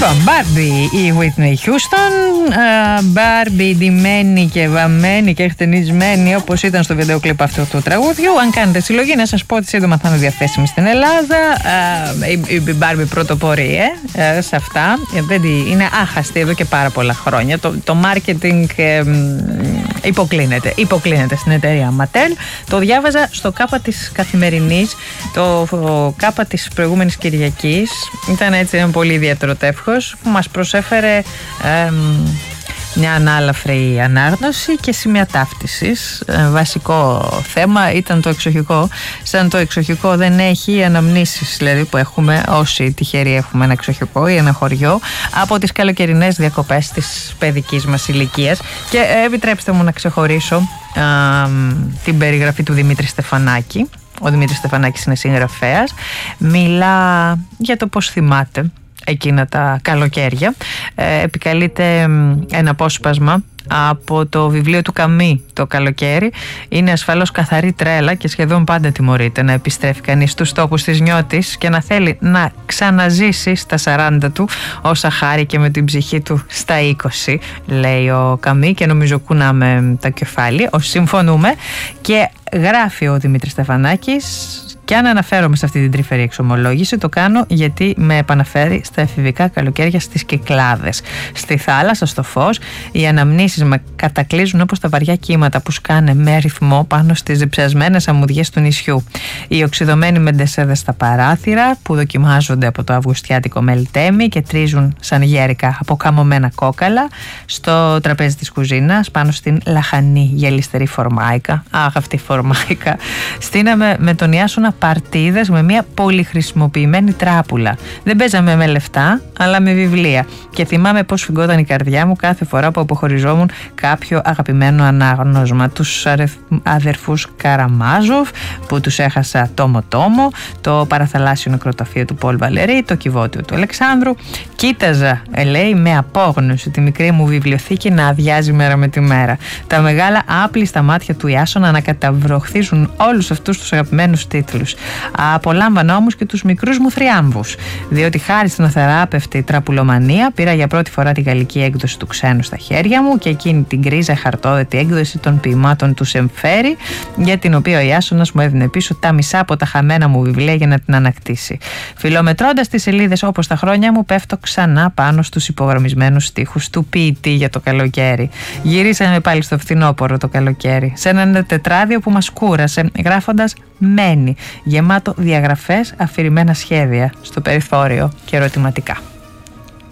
Λοιπόν, Barbie η Whitney Houston. Barbie ντυμένη και βαμμένη και χτενισμένη όπως ήταν στο βίντεο κλιπ αυτού του τραγούδιου. Αν κάνετε συλλογή, να σας πω ότι σύντομα θα είναι διαθέσιμη στην Ελλάδα. Η Barbie πρωτοπορεί σε αυτά. Είναι άχαστη εδώ και πάρα πολλά χρόνια. Το marketing υποκλίνεται στην εταιρεία Mattel. Το διάβαζα στο κάπα της Καθημερινής, το κάπα της προηγούμενης Κυριακής. Ήταν έτσι ένα πολύ ιδιαίτερο τεύχος που μας προσέφερε μια ανάλαφρη ανάγνωση και σημεία ταύτισης. Βασικό θέμα ήταν το εξοχικό. Σαν το εξοχικό δεν έχει αναμνήσεις, δηλαδή, που έχουμε όσοι τυχεροί έχουμε ένα εξοχικό ή ένα χωριό από τις καλοκαιρινές διακοπές της παιδικής μας ηλικίας. Και επιτρέψτε μου να ξεχωρίσω την περιγραφή του Δημήτρη Στεφανάκη. Ο Δημήτρης Στεφανάκης είναι συγγραφέας. Μιλά για το πώς θυμάται εκείνα τα καλοκαίρια. Επικαλείται ένα απόσπασμα από το βιβλίο του Καμί, το καλοκαίρι. Είναι ασφαλώς καθαρή τρέλα και σχεδόν πάντα τιμωρείται να επιστρέφει κανείς στους τόπους της νιώτης και να θέλει να ξαναζήσει στα 40 του όσα χάρηκε με την ψυχή του στα 20, λέει ο Καμί, και νομίζω κουνάμε τα κεφάλι όσοι συμφωνούμε. Και γράφει ο Δημήτρης Στεφανάκης: και αν αναφέρομαι σε αυτή την τρυφερή εξομολόγηση, το κάνω γιατί με επαναφέρει στα εφηβικά καλοκαίρια στις Κυκλάδες. Στη θάλασσα, στο φως, οι αναμνήσεις με κατακλείζουν όπως τα βαριά κύματα που σκάνε με ρυθμό πάνω στις διψασμένες αμμουδιές του νησιού. Οι οξυδωμένοι μεντεσέδες στα παράθυρα που δοκιμάζονται από το αυγουστιάτικο μελτέμι και τρίζουν σαν γέρικα από καμωμένα κόκαλα. Στο τραπέζι της κουζίνας, πάνω στην λαχανή γελιστερή φορμάικα. Αχ, αυτή η φορμάικα. Στείναμε με τον Ιάσονα παρτίδες με μια πολυχρησιμοποιημένη τράπουλα. Δεν παίζαμε με λεφτά, αλλά με βιβλία. Και θυμάμαι πως φυγγόταν η καρδιά μου κάθε φορά που αποχωριζόμουν κάποιο αγαπημένο ανάγνωσμα. Τους αδερφούς Καραμάζοφ, που τους έχασα τόμο-τόμο, το παραθαλάσσιο νεκροταφείο του Πολ Βαλερή, το κυβότιο του Αλεξάνδρου. Κοίταζα, λέει, με απόγνωση τη μικρή μου βιβλιοθήκη να αδειάζει μέρα με τη μέρα. Τα μεγάλα άπλιστα μάτια του Ιάσονα να καταβροχθίζουν όλους αυτούς τους αγαπημένους τίτλους. Απολάμβανα όμως και τους μικρούς μου θριάμβους, διότι χάρη στην αθεράπευτη τραπουλομανία πήρα για πρώτη φορά τη γαλλική έκδοση του Ξένου στα χέρια μου και εκείνη την γκρίζα χαρτόδετη έκδοση των ποιημάτων του Σεμφέρη, για την οποία ο Ιάσονας μου έδινε πίσω τα μισά από τα χαμένα μου βιβλία για να την ανακτήσει. Φιλομετρώντας τις σελίδες όπως τα χρόνια μου, πέφτω ξανά πάνω στους υπογραμμισμένους στίχους του ποιητή για το καλοκαίρι. Γυρίσαμε πάλι στο φθινόπωρο το καλοκαίρι, σε ένα τετράδιο που μας κούρασε, γράφοντας «Μένει», γεμάτο διαγραφές, αφηρημένα σχέδια στο περιθώριο και ερωτηματικά.